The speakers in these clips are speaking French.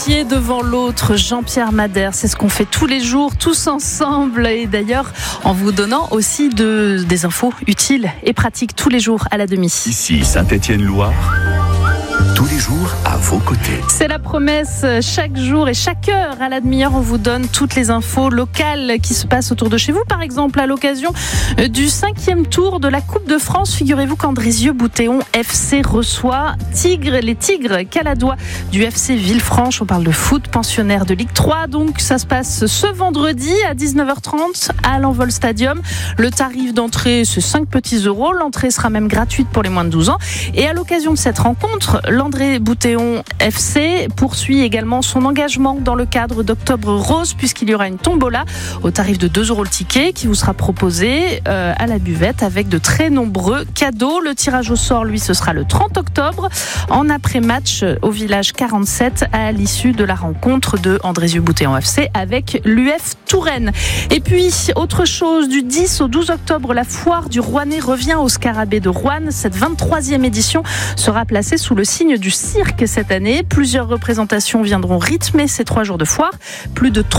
pied devant l'autre, Jean-Pierre Madère. C'est ce qu'on fait tous les jours, tous ensemble. Et d'ailleurs, en vous donnant aussi des infos utiles et pratiques tous les jours à la demi. Ici Saint-Étienne-Loire, tous les jours à vos côtés. C'est la promesse, chaque jour et chaque heure à la demi-heure, on vous donne toutes les infos locales qui se passent autour de chez vous. Par exemple, à l'occasion du 5e tour de la Coupe de France, figurez-vous qu'Andrézieux-Boutéon FC reçoit les Tigres caladois du FC Villefranche. On parle de foot, pensionnaire de Ligue 3. Donc ça se passe ce vendredi à 19h30 à l'Envol Stadium. Le tarif d'entrée, c'est 5 petits euros. L'entrée sera même gratuite pour les moins de 12 ans. Et à l'occasion de cette rencontre, l'André-Boutéon FC poursuit également son engagement dans le cadre d'Octobre Rose, puisqu'il y aura une tombola au tarif de 2 euros le ticket qui vous sera proposé à la buvette avec de très nombreux cadeaux. Le tirage au sort, lui, ce sera le 30 octobre en après-match au village 47 à l'issue de la rencontre de Andrézieux-Boutéon FC avec l'UF Touraine. Et puis, autre chose, du 10 au 12 octobre, la foire du Rouennais revient au Scarabée de Roanne. Cette 23e édition sera placée sous le signe du cirque cette année. Plusieurs représentations viendront rythmer ces 3 jours de foire. Plus de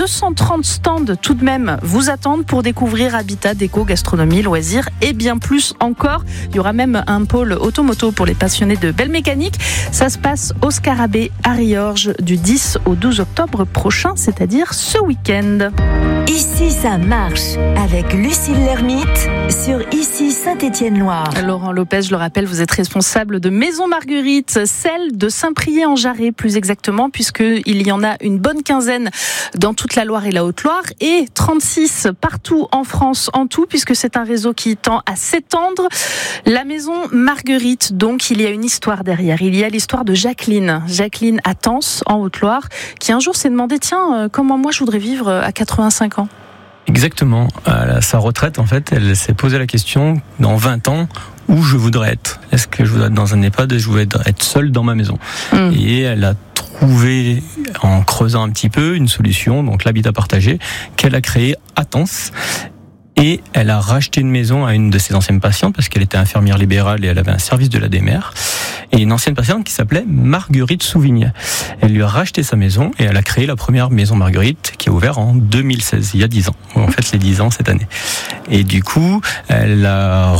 230 stands tout de même vous attendent pour découvrir habitat, déco, gastronomie, loisirs et bien plus encore. Il y aura même un pôle automoto pour les passionnés de belle mécanique. Ça se passe au Scarabée à Riorges du 10 au 12 octobre prochain, c'est-à-dire ce week-end. Ici ça marche avec Lucille Lermite sur Ici Saint-Étienne-Loire. Laurent Lopez, je le rappelle, vous êtes responsable de Maison Marguerite, celle de Saint-Priest-en-Jarret plus exactement, puisqu'il y en a une bonne quinzaine dans toute la Loire et la Haute-Loire et 36 partout en France en tout, puisque c'est un réseau qui tend à s'étendre. La Maison Marguerite, donc, il y a une histoire derrière. Il y a l'histoire de Jacqueline à Tence, en Haute-Loire, qui un jour s'est demandé, tiens, comment moi je voudrais vivre à 85 ans ? Exactement. À sa retraite, en fait, elle s'est posé la question, dans 20 ans, où je voudrais être. Est-ce que je voudrais être dans un EHPAD ? Je voudrais être seule dans ma maison. Et elle a trouvé, en creusant un petit peu, une solution, donc l'habitat partagé, qu'elle a créé à Tence. Et elle a racheté une maison à une de ses anciennes patientes, parce qu'elle était infirmière libérale et elle avait un service de l'ADMR. Et une ancienne patiente qui s'appelait Marguerite Souvignet. Elle lui a racheté sa maison et elle a créé la première Maison Marguerite qui a ouvert en 2016, il y a 10 ans. En fait, les 10 ans cette année. Et du coup, elle a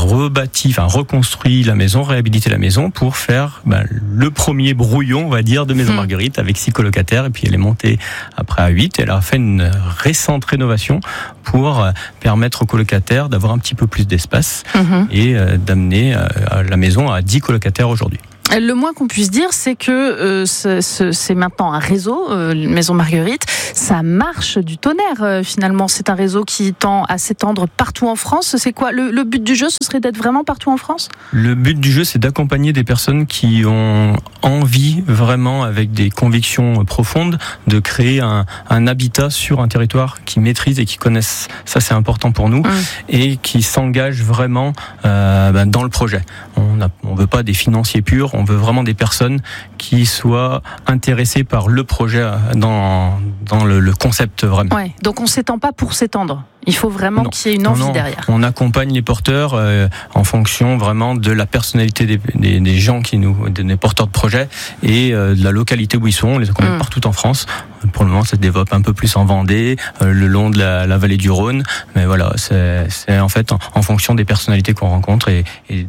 reconstruit la maison, réhabilité la maison pour faire le premier brouillon, on va dire, de Maison Marguerite avec 6 colocataires. Et puis elle est montée après à 8. Elle a fait une récente rénovation pour permettre aux colocataires d'avoir un petit peu plus d'espace et d'amener la maison à 10 colocataires aujourd'hui. Le moins qu'on puisse dire, c'est que c'est maintenant un réseau, Maison Marguerite. Ça marche du tonnerre, finalement. C'est un réseau qui tend à s'étendre partout en France. C'est quoi le but du jeu, ce serait d'être vraiment partout en France ? Le but du jeu, c'est d'accompagner des personnes qui ont envie, vraiment, avec des convictions profondes, de créer un habitat sur un territoire qu'ils maîtrisent et qu'ils connaissent. Ça, c'est important pour nous. Et qui s'engagent vraiment dans le projet. On veut pas des financiers purs, on veut vraiment des personnes qui soient intéressées par le projet dans le concept vraiment. Ouais, donc on s'étend pas pour s'étendre. Il faut vraiment qu'il y ait une envie derrière. On accompagne les porteurs en fonction vraiment de la personnalité des gens des porteurs de projets et de la localité où ils sont. On les accompagne partout en France. Pour le moment, ça se développe un peu plus en Vendée, le long de la vallée du Rhône. Mais voilà, c'est en fait en fonction des personnalités qu'on rencontre et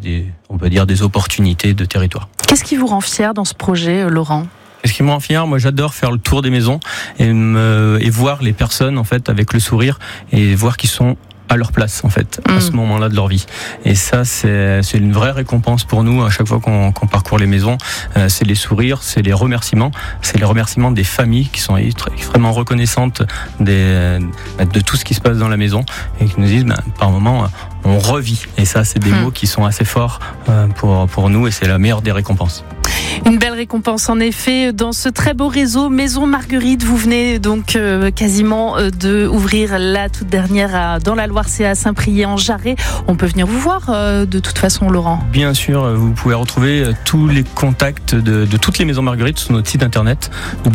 on peut dire des opportunités de territoire. Qu'est-ce qui vous rend fier dans ce projet, Laurent ? Ce qui me rend fier, moi j'adore faire le tour des maisons et voir les personnes en fait avec le sourire et voir qu'ils sont à leur place en fait à ce moment-là de leur vie. Et ça c'est une vraie récompense pour nous à chaque fois qu'on parcourt les maisons. C'est les sourires, c'est les remerciements des familles qui sont extrêmement reconnaissantes de tout ce qui se passe dans la maison et qui nous disent par moment on revit. Et ça c'est des mots qui sont assez forts pour nous et c'est la meilleure des récompenses. Une belle récompense en effet dans ce très beau réseau Maison Marguerite. Vous venez donc quasiment de ouvrir la toute dernière dans la Loire, c'est à Saint-Priest-en-Jarret. On peut venir vous voir de toute façon, Laurent. Bien sûr, vous pouvez retrouver tous les contacts de toutes les Maisons Marguerite sur notre site internet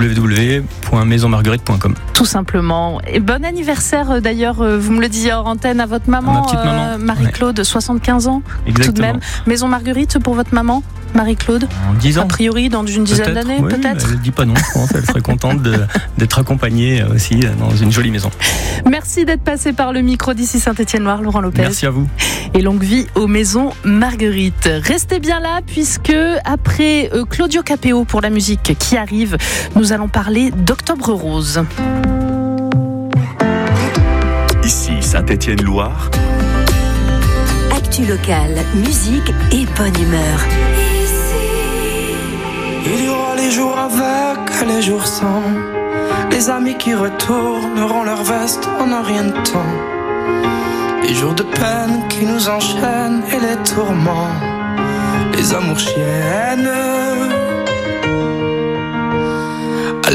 www.maisonmarguerite.com. Tout simplement. Et bon anniversaire d'ailleurs, vous me le disiez hors antenne, à votre maman, ma petite maman. Marie-Claude, 75 ans. Exactement. Tout de même. Maison Marguerite pour votre maman ? Marie-Claude? En 10 ans. A priori, dans une dizaine d'années, oui, peut-être. Elle ne dit pas non, je pense. Elle serait contente d'être accompagnée aussi dans une jolie maison. Merci d'être passé par le micro d'ici Saint-Étienne-Loire, Laurent Lopez. Merci à vous. Et longue vie aux maisons Marguerite. Restez bien là, puisque après Claudio Capéo pour la musique qui arrive, nous allons parler d'Octobre Rose. Ici Saint-Étienne-Loire. Actu locale, musique et bonne humeur. Il y aura les jours avec, les jours sans. Les amis qui retourneront leur veste en un rien de temps. Les jours de peine qui nous enchaînent et les tourments. Les amours chiennes